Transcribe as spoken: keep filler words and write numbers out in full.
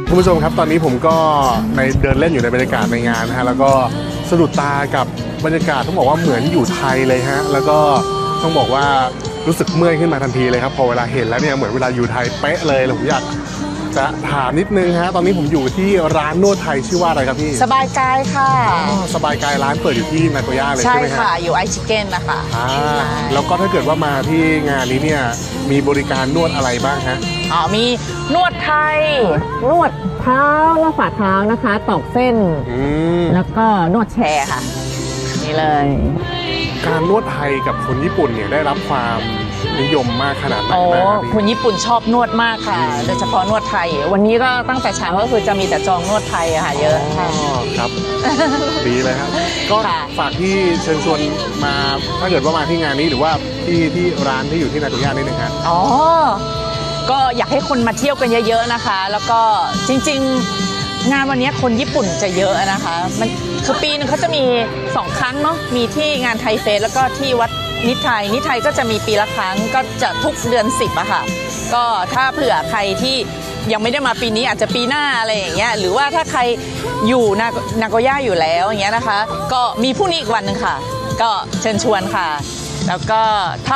คุณผู้ชมครับตอนนี้ผมก็ในเดินเล่นอยู่ในบรรยากาศในงานนะฮะแล้วก็สะดุดตากับบรรยากาศต้องบอกว่าเหมือนอยู่ไทยเลยฮะแล้วก็ต้องบอกว่ารู้สึกเมื่อยขึ้นมาทันทีเลยครับพอเวลาเห็นแล้วเนี่ยเหมือนเวลาอยู่ไทยเป๊ะเลยผมอยากจะถามนิดนึงฮะตอนนี้ผมอยู่ที่ร้านนวดไทยชื่อว่าอะไรครับพี่สบายกายค่ะสบายกายร้านเปิดอยู่ที่นาโกย่าเลยใช่ไหมฮะใช่ค่ะอยู่ไอชิเก้นนะคะแล้วก็ถ้าเกิดว่ามาที่งานนี้เนี่ยมีบริการนวดอะไรบ้างฮะอ๋อมีนวดไทยนวดเท้านวดฝ่าเท้านะคะตอกเส้นแล้วก็นวดแชร์ค่ะนี่เลยการนวดไทยกับคนญี่ปุ่นเนี่ยได้รับความนิยมมากขนาดไหนบ้างครับคนญี่ปุ่นชอบนวดมากค่ะโดยเฉพาะนวดไทยวันนี้ก็ตั้งแต่เช้าก็คือจะมีแต่จองนวดไทยอะค่ะเยอะค่ะครับดีเลยครับก็ฝากที่เชิญชวนมาถ้าเกิดว่ามาที่งานนี้หรือว่าที่ที่ร้านที่อยู่ที่นาโกย่านี่นะครับอ๋อก็อยากให้คนมาเที่ยวกันเยอะๆนะคะแล้วก็จริงๆงานวันนี้คนญี่ปุ่นจะเยอะนะคะมันคือปีนึงเขาจะมีสองครั้งเนาะมีที่งานไทยเฟสแล้วก็ที่วัดนิไทยนิไทยก็จะมีปีละครั้งก็จะทุกเดือนสิบอะค่ะก็ถ้าเผื่อใครที่ยังไม่ได้มาปีนี้อาจจะปีหน้าอะไรอย่างเงี้ยหรือว่าถ้าใครอยู่นาโกย่าอยู่แล้วอย่างเงี้ยนะคะก็มีพรุ่งนี้อีกวันหนึ่งค่ะก็เชิญชวนค่ะแล้วก็ถ้า